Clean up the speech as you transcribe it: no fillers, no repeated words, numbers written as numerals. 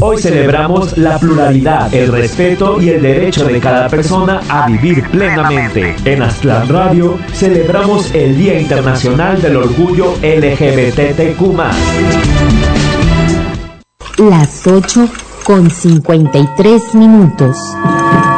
Hoy celebramos la pluralidad, el respeto y el derecho de cada persona a vivir plenamente. En Aztlán Radio celebramos el Día Internacional del Orgullo LGBTQ+. Las 8:53.